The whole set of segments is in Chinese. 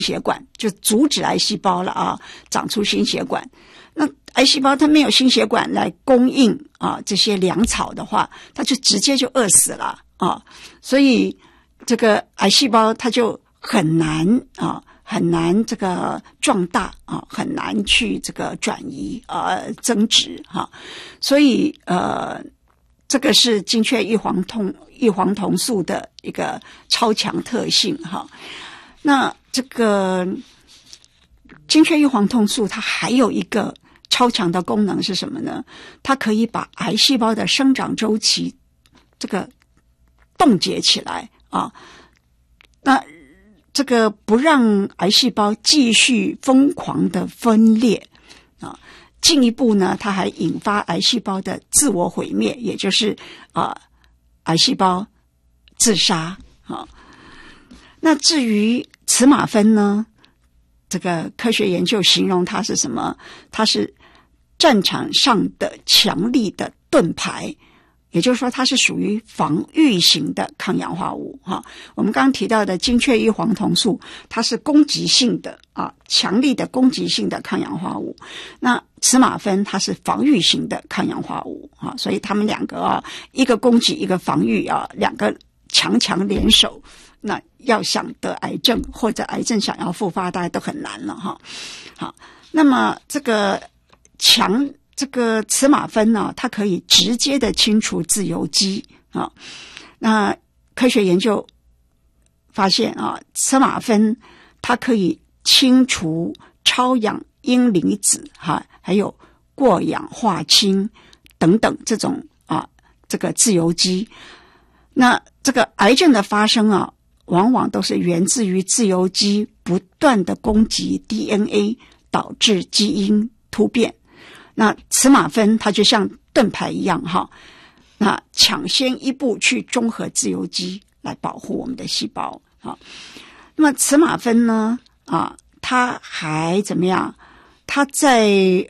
血管，就阻止癌细胞了啊，长出新血管。那癌细胞它没有新血管来供应这些粮草的话，它就直接就饿死了啊。所以这个癌细胞它就很难这个壮大啊，很难去这个转移增殖哈。所以这个是精确异黄酮素的一个超强特性哈。那这个精确异黄酮素它还有一个超强的功能是什么呢？它可以把癌细胞的生长周期这个冻结起来啊。那这个不让癌细胞继续疯狂的分裂啊，进一步呢，它还引发癌细胞的自我毁灭，也就是癌细胞自杀啊。那至于此吗酚呢，这个科学研究形容它是什么？它是战场上的强力的盾牌，也就是说它是属于防御型的抗氧化物哈。我们刚刚提到的精确异黄酮素，它是攻击性的强力的攻击性的抗氧化物。那此吗酚它是防御型的抗氧化物所以他们两个一个攻击一个防御两个强强联手，那要想得癌症或者癌症想要复发，大家都很难了哈。好，那么这个此吗酚呢，它可以直接的清除自由基啊。那科学研究发现此吗酚它可以清除超氧阴离子还有过氧化氢等等这种这个自由基。那这个癌症的发生往往都是源自于自由基不断的攻击 DNA， 导致基因突变。那此吗酚它就像盾牌一样那抢先一步去中和自由基来保护我们的细胞那么此吗酚呢它还怎么样？它在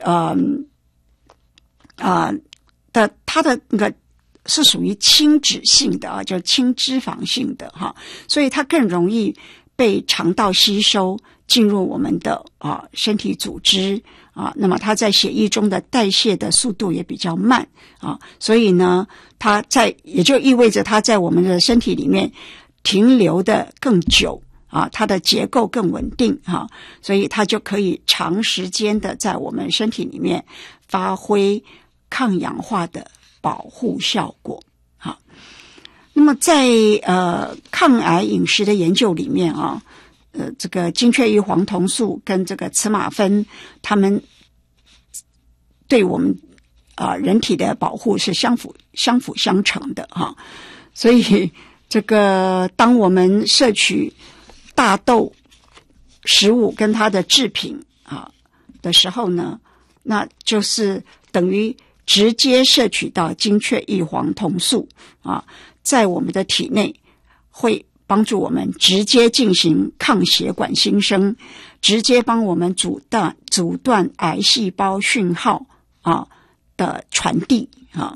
它的那个是属于轻脂性的就轻脂肪性的所以它更容易被肠道吸收进入我们的身体组织那么它在血液中的代谢的速度也比较慢所以呢也就意味着它在我们的身体里面停留的更久它的结构更稳定所以它就可以长时间的在我们身体里面发挥抗氧化的保护效果那么在抗癌饮食的研究里面这个精确异黄酮素跟这个此吗酚，它们对我们人体的保护是相辅相成的所以这个当我们摄取大豆食物跟它的制品的时候呢，那就是等于直接摄取到精确异黄酮素在我们的体内会帮助我们直接进行抗血管新生，直接帮我们阻断癌细胞讯号的传递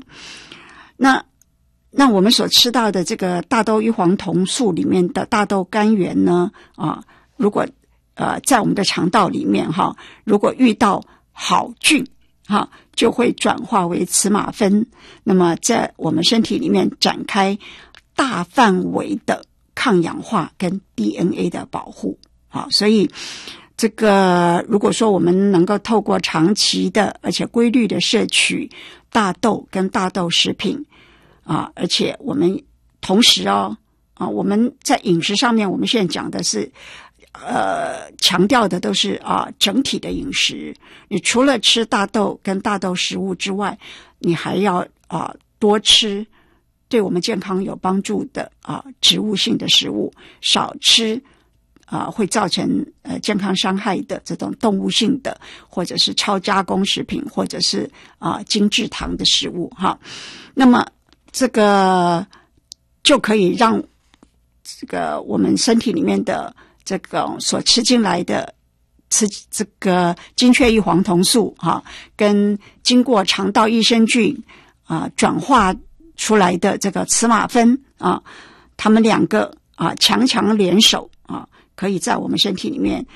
那我们所吃到的这个大豆异黄酮素里面的大豆甘源呢如果在我们的肠道里面如果遇到好菌就会转化为此吗酚，那么在我们身体里面展开大范围的抗氧化跟 DNA 的保护所以这个如果说我们能够透过长期的而且规律的摄取大豆跟大豆食品而且我们同时我们在饮食上面我们现在讲的是强调的都是整体的饮食，你除了吃大豆跟大豆食物之外，你还要多吃对我们健康有帮助的植物性的食物，少吃会造成健康伤害的这种动物性的或者是超加工食品或者是精制糖的食物那么这个就可以让这个我们身体里面的这个所吃进来的这个精确异黄酮素跟经过肠道益生菌转化出来的这个此吗酚他们两个强强联手可以在我们身体里面